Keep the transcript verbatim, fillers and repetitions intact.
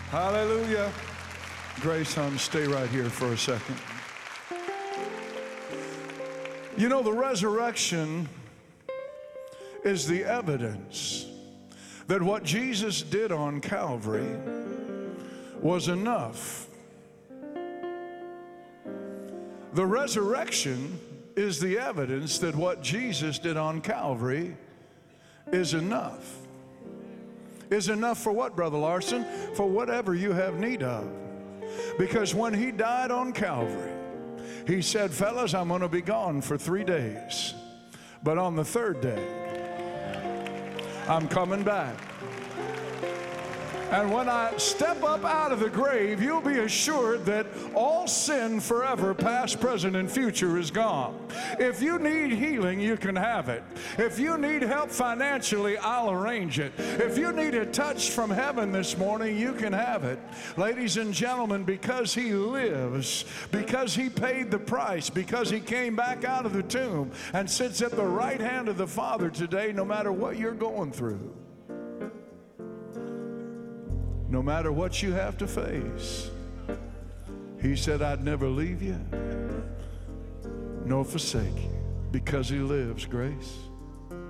Hallelujah. Grace, hon, stay right here for a second. You know, the resurrection is the evidence that what Jesus did on Calvary was enough. The resurrection is the evidence that what Jesus did on Calvary is enough. Is enough for what, Brother Larson? For whatever you have need of. Because when he died on Calvary, he said, fellas, I'm going to be gone for three days. But on the third day, I'm coming back. And when I step up out of the grave, you'll be assured that all sin forever, past, present, and future is gone. If you need healing, you can have it. If you need help financially, I'll arrange it. If you need a touch from heaven this morning, you can have it. Ladies and gentlemen, because he lives, because he paid the price, because he came back out of the tomb and sits at the right hand of the Father today, no matter what you're going through, no matter what you have to face, he said, I'd never leave you nor forsake you. Because he lives, Grace.